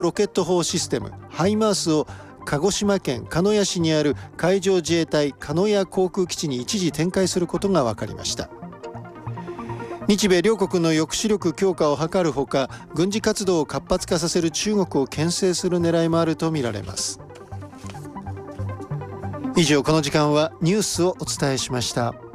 ロケット砲システムハイマースを鹿児島県鹿屋市にある海上自衛隊鹿屋航空基地に一時展開することが分かりました。日米両国の抑止力強化を図るほか、軍事活動を活発化させる中国を牽制する狙いもあるとみられます。以上、この時間はニュースをお伝えしました。